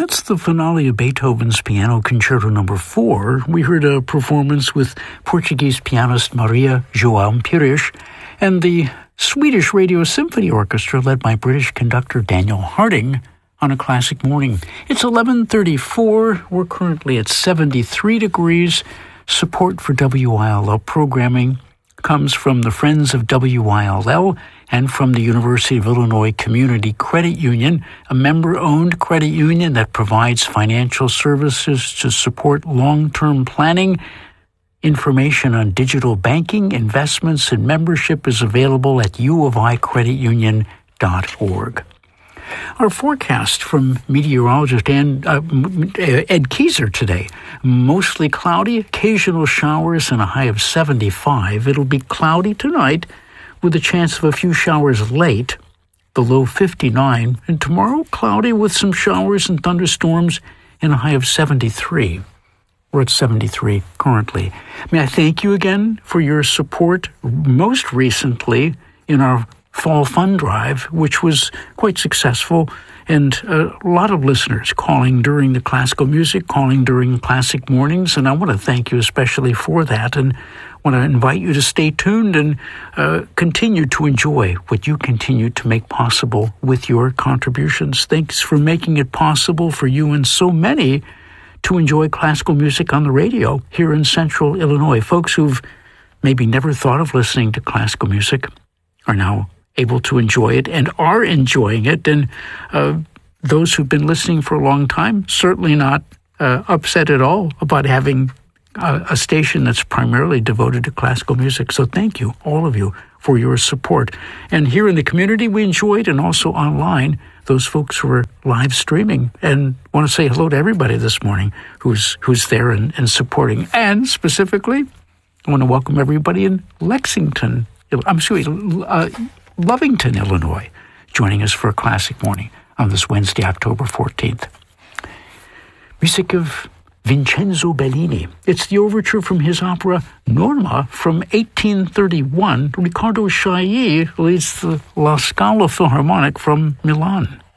that's the finale of Beethoven's Piano Concerto No. 4. We heard a performance with Portuguese pianist Maria João Pires and the Swedish Radio Symphony Orchestra led by British conductor Daniel Harding on a classic morning. It's 11:34. We're currently at 73 degrees. Support for WILL programming comes from the Friends of WILL and from the University of Illinois Community Credit Union, a member-owned credit union that provides financial services to support long-term planning. Information on digital banking, investments, and membership is available at uoficreditunion.org. Our forecast from meteorologist Ed Keyser today. Mostly cloudy, occasional showers, and a high of 75. It'll be cloudy tonight with a chance of a few showers late, the low 59. And tomorrow, cloudy with some showers and thunderstorms and a high of 73. We're at 73 currently. May I thank you again for your support, most recently in our Fall Fund Drive, which was quite successful, and a lot of listeners calling during the classical music, calling during classic mornings, and I want to thank you especially for that, and want to invite you to stay tuned and continue to enjoy what you continue to make possible with your contributions. Thanks for making it possible for you and so many to enjoy classical music on the radio here in Central Illinois. Folks who've maybe never thought of listening to classical music are now able to enjoy it and are enjoying it. And those who've been listening for a long time, certainly not upset at all about having a station that's primarily devoted to classical music. So thank you, all of you, for your support. And here in the community, we enjoyed, and also online, those folks who are live streaming. And want to say hello to everybody this morning who's there and supporting. And specifically, I want to welcome everybody in Lovington, Illinois, joining us for a classic morning on this Wednesday, October 14th. Music of Vincenzo Bellini. It's the overture from his opera Norma from 1831. Riccardo Chailly leads the La Scala Philharmonic from Milan.